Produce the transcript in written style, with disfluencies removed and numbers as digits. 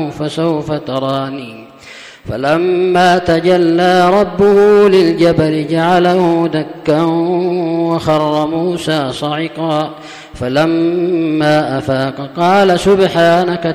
فسوف تراني فلما تجلى ربه للجبل جعله دكا وخر موسى صعقا فلما أفاق قال سبحانك